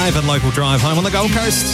Live and Local Drive home on the Gold Coast.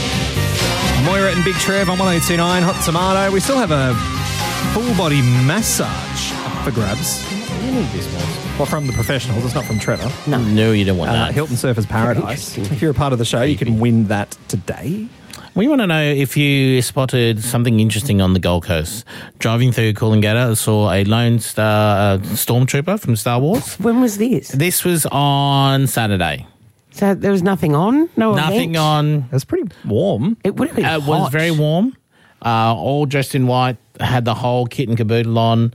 Moira and Big Trev on 1029 Hot Tomato. We still have a full body massage up for grabs. You need this one. Well, from the professionals. It's not from Trevor. No, you don't want that. Hilton Surfers Paradise. If you're a part of the show, you can win that today. We want to know if you spotted something interesting on the Gold Coast. Driving through Coolangatta, I saw a Lone Star stormtrooper from Star Wars. When was this? This was on Saturday. So there was nothing on? Nothing on. It was pretty warm. It would have been It was very warm. All dressed in white. Had the whole kit and caboodle on.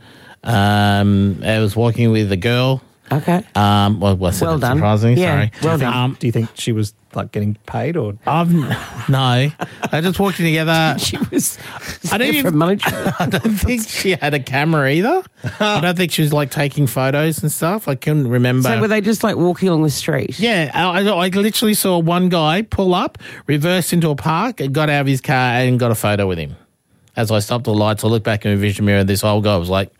I was walking with a girl. Okay. Well done. Surprisingly, Yeah, sorry. well done. Do you think she was like getting paid or? No. I just walked in together. She was I don't there for even- money. I don't think she had a camera either. I don't think she was like taking photos and stuff. I couldn't remember. So were they just like walking along the street? Yeah, I literally saw one guy pull up, reversed into a park, and got out of his car and got a photo with him. As I stopped the lights, I looked back in the vision mirror, and this old guy was like,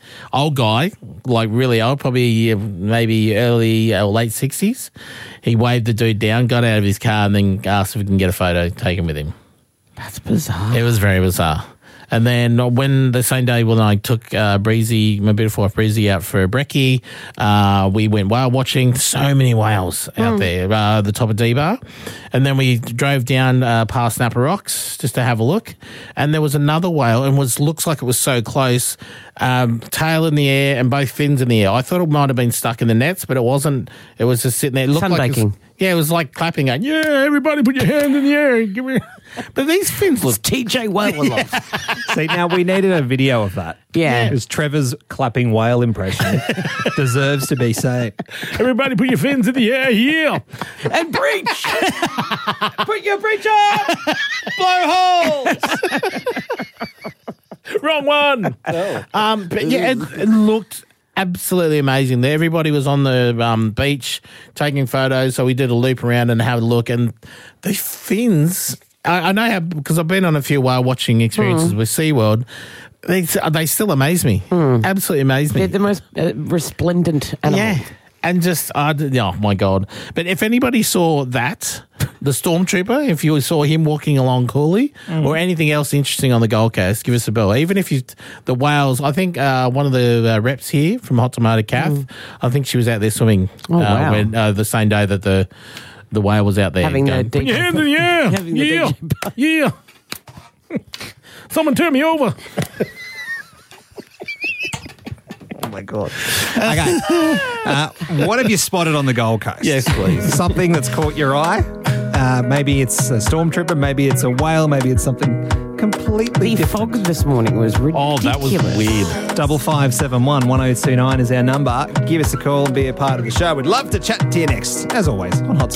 really old, probably maybe early or late 60s. He waved the dude down, got out of his car, and then asked if we can get a photo taken with him. That's bizarre. It was very bizarre. And then when the same day when I took Breezy, my beautiful wife Breezy, out for a brekkie, we went whale watching. So many whales out there, the top of D-Bar. And then we drove down past Napa Rocks just to have a look. And there was another whale, and looks like it was so close, tail in the air and both fins in the air. I thought it might have been stuck in the nets, but it wasn't. It was just sitting there. It looked Sunbaking. it was like clapping, going, yeah, everybody put your hands in the air. Give me. But these fins look... TJ Whale. See, now we needed a video of that. Yeah. Because Trevor's clapping whale impression deserves to be seen. Everybody put your fins in the air here. And breach! Put your breach up! Blow holes! Wrong one. But yeah, it looked absolutely amazing. Everybody was on the beach taking photos, so we did a loop around and have a look. And the fins, I know how, because I've been on a few whale watching experiences with SeaWorld. They still amaze me. Absolutely amaze me. They're the most resplendent animal. Yeah. And just, oh my God. But if anybody saw that, the Stormtrooper, if you saw him walking along Cooley or anything else interesting on the Gold Coast, give us a bell. Even if the whales, I think one of the reps here from Hot Tomato Kath, I think she was out there swimming wow. when, the same day that the whale was out there. Having going, the put your hands in the air. Having the Yeah. DJ. Yeah. Someone turn me over. Oh, my God. Okay. What have you spotted on the Gold Coast? Yes, please. Something that's caught your eye. Maybe it's a stormtrooper. Maybe it's a whale. Maybe it's something completely The different. fog this morning was ridiculous. Oh, that was weird. 5571 1029 is our number. Give us a call and be a part of the show. We'd love to chat to you next, as always, on Hot